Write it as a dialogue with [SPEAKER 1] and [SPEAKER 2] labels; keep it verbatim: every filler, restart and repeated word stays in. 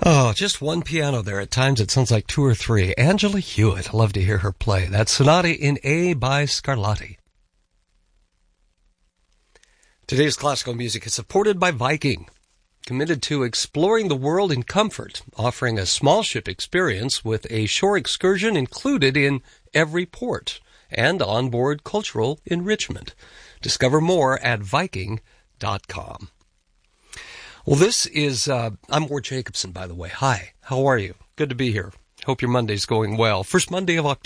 [SPEAKER 1] Oh, just one piano there. At times it sounds like two or three. Angela Hewitt. I love to hear her play. That's Sonata in A by Scarlatti. Today's classical music is supported by Viking, committed to exploring the world in comfort, offering a small ship experience with a shore excursion included in every port and onboard cultural enrichment. Discover more at Viking dot com. Well, this is, uh, I'm Ward Jacobson, by the way. Hi, how are you? Good to be here. Hope your Monday's going well. First Monday of October.